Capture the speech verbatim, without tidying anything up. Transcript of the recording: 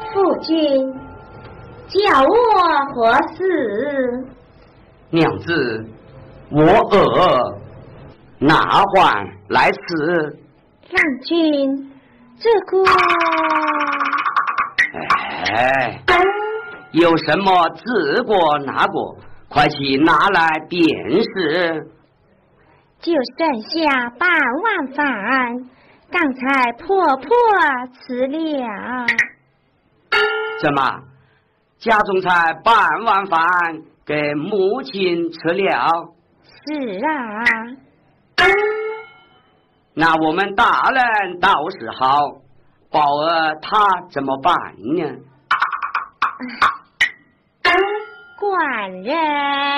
夫君，叫我何事？ 娘子，我饿，哪还来此？ 郎君，这个…… 哎，有什么自过拿过，快去拿来便是。 就剩下半碗饭，刚才婆婆吃了。 怎么，家中才半碗饭给母亲吃了？ 是啊。 那我们大人倒是好，宝儿她怎么办呢？ 官人。